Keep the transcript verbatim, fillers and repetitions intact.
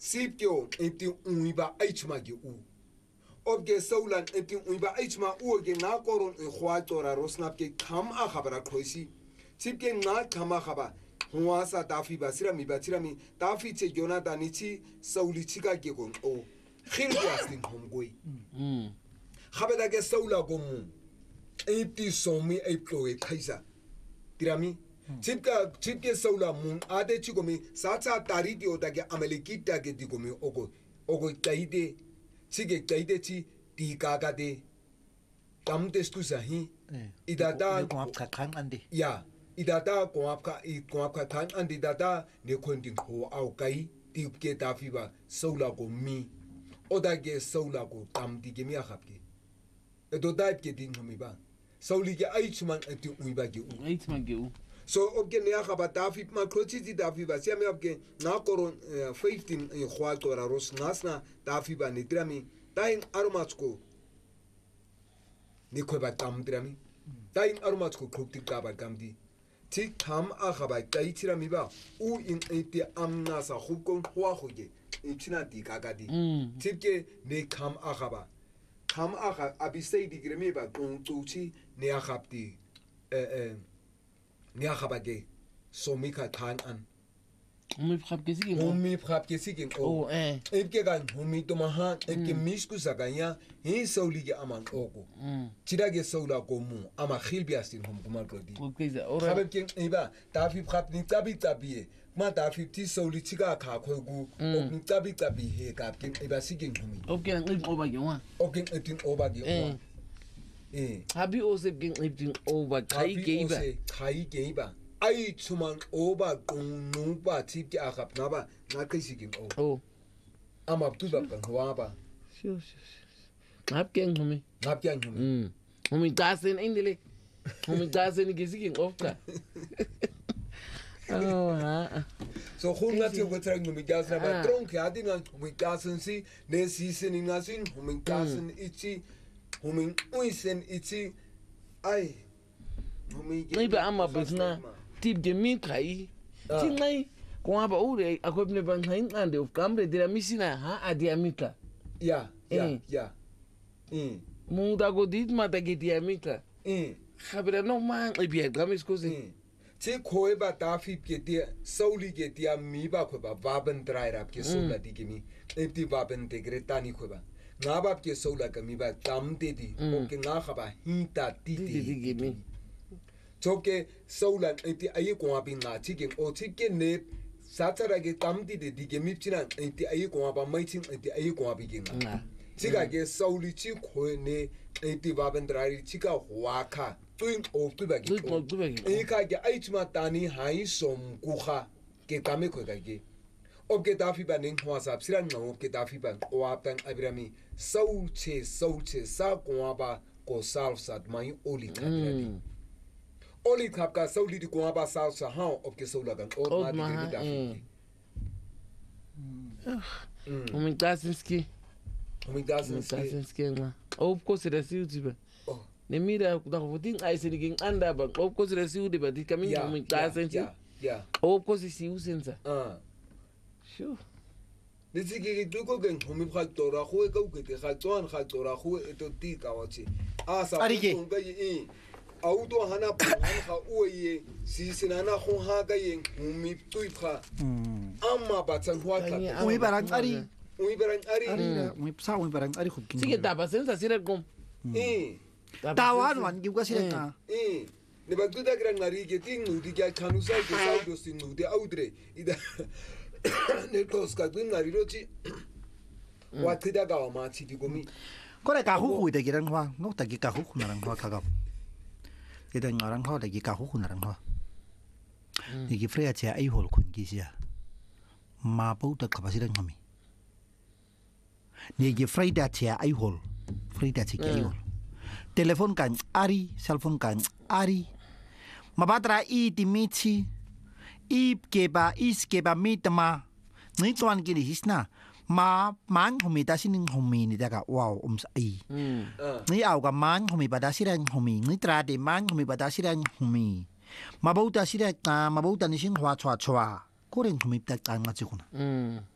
sipyo enti uiba aichmagi u obge saulan enti uiba aichma u ge na koron e khwatora rosnap ke kham a khabara khoisi sipke na khama khaba huasa tafi basira mi batira mi tafi che jonathan ichi sauli chika ge gon o khirbi astin homgoi mm khabeda ge saula gomu enti somi e ploe khaisa tirami chipka chipke saula mun ade chikomi sacha taridi otage amelikita ge dikomi ogo ogo taide chige taide chi tikaga de tamte stusa hi idada koapka khang andi ya idada koapka i koapka khang andi dada ne khondin ho au kai tipke tafiba saula go mi odage saula go tamdi ge mi akhapke edo daip ke din homi ba sauli ge aichman ati uiba ge u aichman ge u so obge ne akaba tafi ma krochi di tafi ba siame obge na koron fifteen in khwalto ra ros nasna tafi ba ni drami tain aromatsko ni khoba tam drami tain aromatsko khokti ka ba gamdi tik tham akaba tai tirami ba u in eti amna sa khukon khwa khoge ichina di kagadi tipke ne kham akaba kham akha abisei di gremi ba gon tuchi ne akhabti eh eh Nia Habage, so Mika Tan an. Humi Prapkising, Humi Prapkising, oh, eh. If Gagan, Humi Tomahan, and Kimishku Saganya, he so liga among Ogo. Chidage sola gomu, Ama Hilbias in Homagodi. Okay, King Eva, Tafi Prapni Tabi Tabi, Mata fifty soli chiga Kakogu, Tabi Tabi, he captain Eva seeking Humi. Okay, live over you one. Okay, eating over you. Eh, have you also been living over Kai Gaber? Kai Gaber. I to man over Nuba Tip Akap Naba, Nakasiking. Oh, I'm up to the Waba. Sure, sure. Not getting to me. Not getting to me. Whom it doesn't in the lake. Whom it doesn't get sick of that. Oh, so who not you were trying to be gas about drunk, adding on whom doesn't see, then seasoning nothing, whom doesn't itchy. Homing uisen iti ai homing maybe ama besna tip de min kai tingai ko aba ure akobne ban hain ande of kamre de misina ha adia mika ya ya ya eh muda go dit mata ke dia mika eh khabra no man ibia gamis ko se ti khoi ba ta fi ke dia sauli ke dia mi ba kho ba vaban trai rap ke sola di ke mi epti vaban te gretani kho ba Nabab ke sola kami ba tam de di oke nga khaba hinta ti ti mi choke sola enti ayi ko abi nga chicken o chicken ne satara ke tam di de di ke mi china enti ayi ko ba mai chin enti ayi ko abi ke nga chiga ke sauli chi kho ne enti babendrari chiga waka tuin o tu ba ke e ka ke ai chma tani hai som ku kha ke kame ko ga ke obke tafi ba ning hwasa psiran no obke tafi ba o apan abirami sauche sauche sa ko ba ko salsa mai oli kabirami oli kapka sauli di ko ba salsa ha obke sola gan o ma di tafi um dasinski um dasinski ma of course da siuti ba ne mira da votin ai sinigin anda ba of course da siuti ba di kamin um dasinski ya ya of course siusenza ah Sure. This is a good game. Home Hatora, who go get the Haton Hatora, who eto tika wachi. Asa Gay Auto Hana Panha Uye, Sisinana Hohagayen, Humi Tuipa, Amma Batan Waka, we were an Ari, we were an Ari, we saw we were an Ari who can get up since I said it go. Eh, Tawan one, you got it. Eh. Never do the Grand Marie getting the Canusa, the Saudos in the Audrey. Nekos ka gwin ngari rochi wa tida ga ma chi di gomi ko le ka hu hu de giran hwa no ta gi ka hu na rang hwa ka ga de da ngarang hwa de gi ka hu na rang hwa ni gi freya che ai hol khun gi sia ma pau ta ka ba si rang mi ni gi freya che ai hol freya che ai hol telefon kan ari cellphone kan ari ma batra i ti michi Ip keba is keba mitama ni tuan kiri hisna ma man humi tasinin humi ni daga wow ums ai ni au ga man humi badasiran humi ni trade man humi badasiran humi ma bauta sira ka ma bauta ni sing hwa chwa chwa koren humi ta ka nga chikuna